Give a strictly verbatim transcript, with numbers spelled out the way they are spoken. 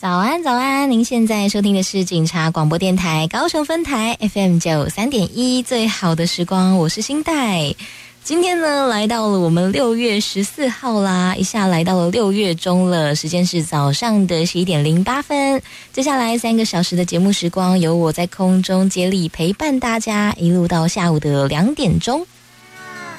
早安早安，您现在收听的是警察广播电台高雄分台 F M 九三点一，最好的时光，我是新代。今天呢，来到了我们六月十四号啦，一下来到了六月中了，时间是早上的十一点零八分。接下来三个小时的节目时光，由我在空中接力陪伴大家，一路到下午的两点钟。